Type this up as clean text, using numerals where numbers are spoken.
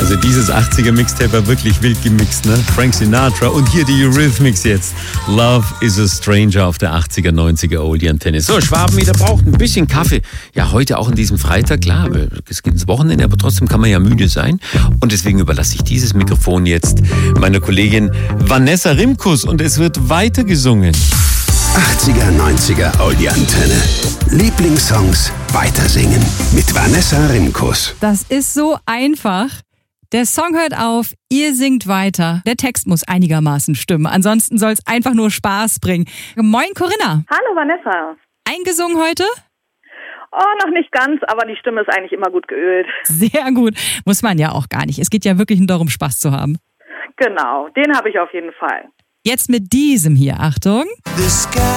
Also dieses 80er-Mixtape war wirklich wild gemixt, ne? Frank Sinatra und hier die Eurythmics jetzt. Love is a Stranger auf der 80er, 90er Oldie-Antenne. So, Schwabenmeter braucht ein bisschen Kaffee. Ja, heute auch an diesem Freitag, klar, es geht ins Wochenende, aber trotzdem kann man ja müde sein. Und deswegen überlasse ich dieses Mikrofon jetzt meiner Kollegin Vanessa Rimkus und es wird weiter gesungen. 80er, 90er Oldie-Antenne. Lieblingssongs weitersingen mit Vanessa Rimkus. Das ist so einfach. Der Song hört auf, ihr singt weiter. Der Text muss einigermaßen stimmen. Ansonsten soll es einfach nur Spaß bringen. Moin Corinna. Hallo Vanessa. Eingesungen heute? Oh, noch nicht ganz, aber die Stimme ist eigentlich immer gut geölt. Sehr gut. Muss man ja auch gar nicht. Es geht ja wirklich nur darum, Spaß zu haben. Genau, den habe ich auf jeden Fall. Jetzt mit diesem hier, Achtung.